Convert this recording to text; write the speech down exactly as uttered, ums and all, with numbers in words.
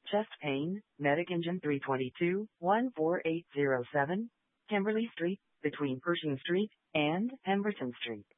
Chest pain, medic engine three twenty-two, one four eight zero seven, Kimberly Street, between Pershing Street and Pemberton Street.